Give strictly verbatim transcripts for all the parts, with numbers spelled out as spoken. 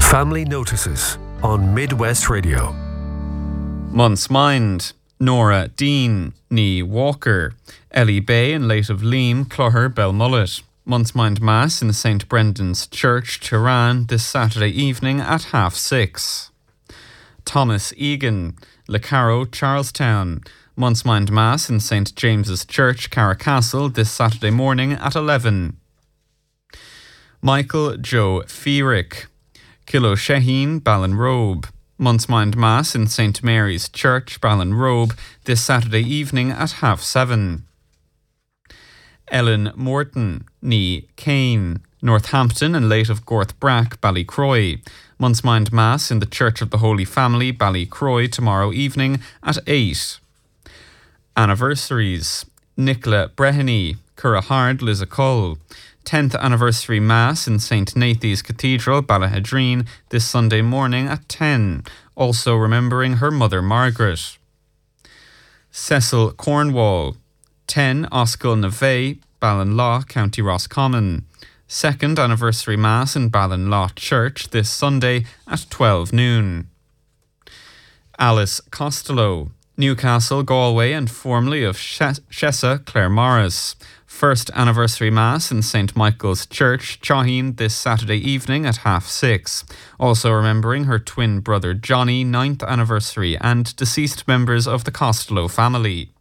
Family Notices on Midwest Radio. Month's Mind, Nora Dean, Nee Walker, Ellie Bay in Late of Lean, Clogher Belmullet. Month's Mind Mass in Saint Brendan's Church, Tiraan, this Saturday evening at half six. Thomas Egan, Lecaro, Charlestown. Month's Mind Mass in Saint James's Church, Carracastle, this Saturday morning at eleven. Michael Joe Feerick, Killosheheen, Ballinrobe. Month's Mind Mass in Saint Mary's Church, Ballinrobe, this Saturday evening at half seven. Ellen Morton, Nee Kane, Northampton and Late of Gorthbrack, Ballycroy. Month's Mind Mass in the Church of the Holy Family, Ballycroy, tomorrow evening at eight. Anniversaries: Nicola Breheny, Currahard, Lissacull. tenth Anniversary Mass in Saint Nathy's Cathedral, Ballahedrine, this Sunday morning at ten. Also remembering her mother Margaret. Cecil Cornwall, ten Oscail Navay, Ballinlaw, County Roscommon. second Anniversary Mass in Ballinlaw Church this Sunday at twelve noon. Alice Costello, Newcastle, Galway and formerly of Shessa, Claremorris. First Anniversary Mass in Saint Michael's Church, Chaheen, this Saturday evening at half six. Also remembering her twin brother Johnny, ninth Anniversary, and deceased members of the Costello family.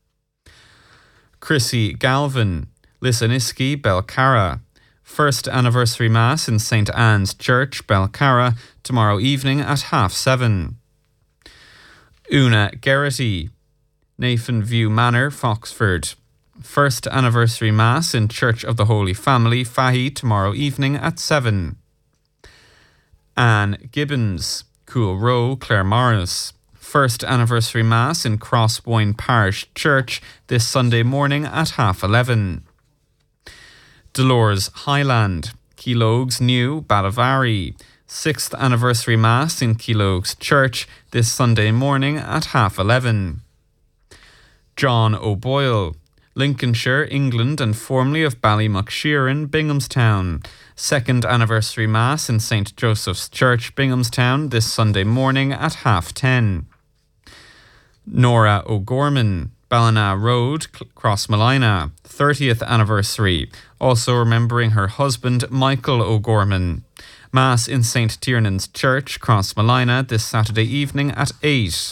Chrissy Galvin, Lissaniski, Belcarra. First Anniversary Mass in Saint Anne's Church, Belcarra, tomorrow evening at half seven. Una Geraghty, Nathan View Manor, Foxford. First Anniversary Mass in Church of the Holy Family, Fahy, tomorrow evening at seven. Anne Gibbons, Cool Row, Claremorris. First Anniversary Mass in Crossboyne Parish Church this Sunday morning at half eleven. Dolores Highland, Keelogues New, Ballavari. Sixth Anniversary Mass in Keelogues Church this Sunday morning at half eleven. John O'Boyle, Lincolnshire, England and formerly of Ballymucksheeran, Binghamstown. Second Anniversary Mass in Saint Joseph's Church, Binghamstown, this Sunday morning at half ten. Nora O'Gorman, Ballina Road, Crossmolina, thirtieth Anniversary. Also remembering her husband, Michael O'Gorman. Mass in Saint Tiernan's Church, Crossmolina, this Saturday evening at eight.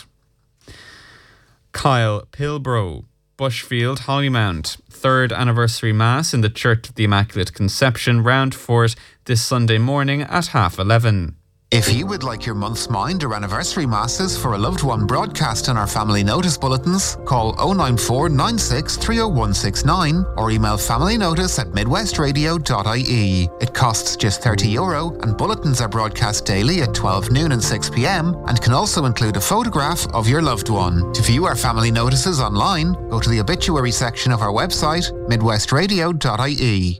Kyle Pilbrow, Bushfield, Hollymount. Third Anniversary Mass in the Church of the Immaculate Conception, Roundfort, this Sunday morning at half eleven. If you would like your month's mind or anniversary masses for a loved one broadcast in our family notice bulletins, call oh nine four nine six three oh one six nine or email familynotice at midwestradio dot I E. It costs just thirty euro and bulletins are broadcast daily at twelve noon and six p.m. and can also include a photograph of your loved one. To view our family notices online, go to the obituary section of our website, midwestradio dot I E.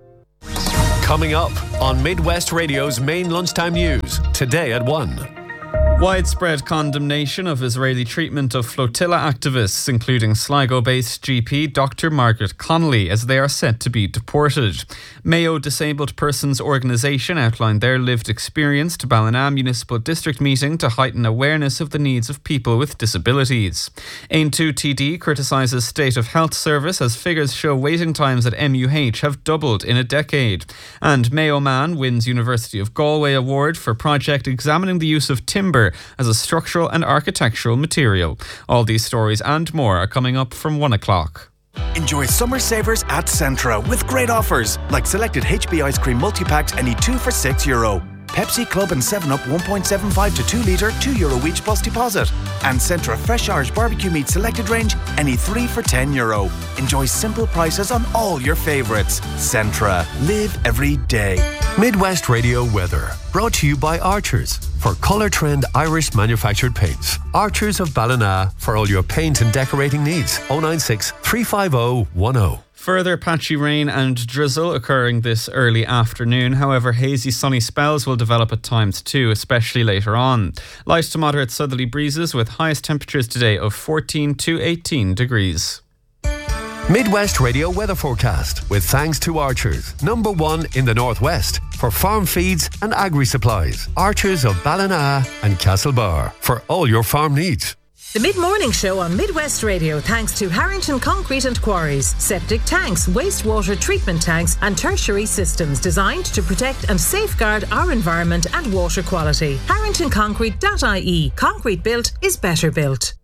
Coming up on Midwest Radio's main lunchtime news, today at one. Widespread condemnation of Israeli treatment of flotilla activists, including Sligo-based G P Doctor Margaret Connolly, as they are set to be deported. Mayo Disabled Persons Organisation outlined their lived experience to Ballina Municipal District meeting to heighten awareness of the needs of people with disabilities. Ain two T D criticises State of Health Service as figures show waiting times at M U H have doubled in a decade. And Mayo Man wins University of Galway award for project examining the use of timber as a structural and architectural material. All these stories and more are coming up from one o'clock. Enjoy summer savers at Centra with great offers like selected H B ice cream multi-packs, any two for six euro. Pepsi Club and seven up one point seven five to two litre, two euro each plus deposit. And Centra Fresh Irish Barbecue Meat selected range, any three for ten euro. Enjoy simple prices on all your favourites. Centra. Live every day. Midwest Radio weather, brought to you by Archers for Colour Trend Irish manufactured paints. Archers of Ballina for all your paint and decorating needs. oh nine six three five oh one oh. Further patchy rain and drizzle occurring this early afternoon. However, hazy sunny spells will develop at times too, especially later on. Light to moderate southerly breezes with highest temperatures today of fourteen to eighteen degrees. Midwest Radio weather forecast with thanks to Archers, number one in the Northwest for farm feeds and agri-supplies. Archers of Ballina and Castlebar for all your farm needs. The Mid-Morning Show on Midwest Radio thanks to Harrington Concrete and Quarries. Septic tanks, wastewater treatment tanks and tertiary systems designed to protect and safeguard our environment and water quality. harrington concrete dot I E. Concrete built is better built.